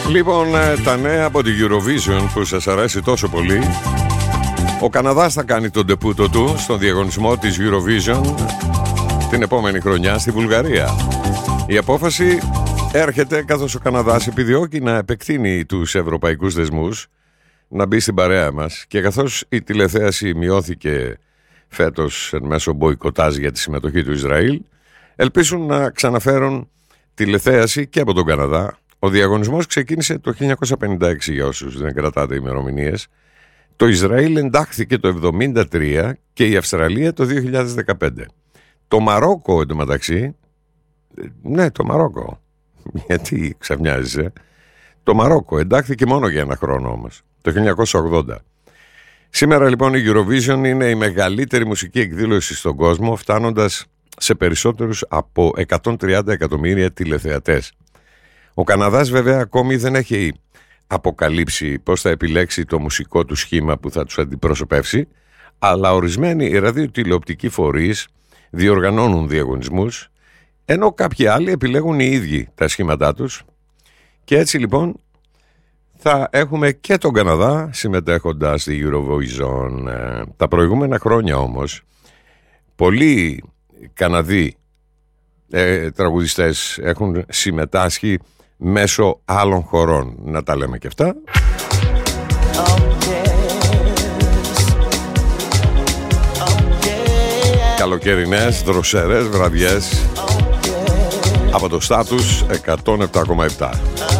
Λοιπόν, τα νέα από τη Eurovision που σας αρέσει τόσο πολύ. Ο Καναδάς θα κάνει τον ντεπούτο του στον διαγωνισμό της Eurovision την επόμενη χρονιά στη Βουλγαρία. Η απόφαση έρχεται καθώς ο Καναδάς επιδιώκει να επεκτείνει τους ευρωπαϊκούς δεσμούς, να μπει στην παρέα μας, και καθώς η τηλεθέαση μειώθηκε φέτος εν μέσω μποϊκοτάζ για τη συμμετοχή του Ισραήλ, ελπίζουν να ξαναφέρουν τηλεθέαση και από τον Καναδά. Ο διαγωνισμός ξεκίνησε το 1956 για όσους δεν κρατάτε ημερομηνίες. Το Ισραήλ εντάχθηκε το 1973 και η Αυστραλία το 2015. Το Μαρόκο εντωμεταξύ, ναι, το Μαρόκο, γιατί ξαφνιάζεσαι, το Μαρόκο εντάχθηκε μόνο για ένα χρόνο όμως, το 1980. Σήμερα λοιπόν η Eurovision είναι η μεγαλύτερη μουσική εκδήλωση στον κόσμο, φτάνοντας σε περισσότερους από 130 εκατομμύρια τηλεθεατές. Ο Καναδάς βέβαια ακόμη δεν έχει αποκαλύψει πώς θα επιλέξει το μουσικό του σχήμα που θα τους αντιπροσωπεύσει, αλλά ορισμένοι ραδιοτηλεοπτικοί φορείς διοργανώνουν διαγωνισμούς, ενώ κάποιοι άλλοι επιλέγουν οι ίδιοι τα σχήματά τους. Και έτσι λοιπόν θα έχουμε και τον Καναδά συμμετέχοντας στη Eurovision. Τα προηγούμενα χρόνια όμως πολλοί Καναδοί τραγουδιστές έχουν συμμετάσχει μέσω άλλων χωρών. Να τα λέμε και αυτά. Καλοκαιρινές, δροσερές βραδιές από το στάτους 107,7.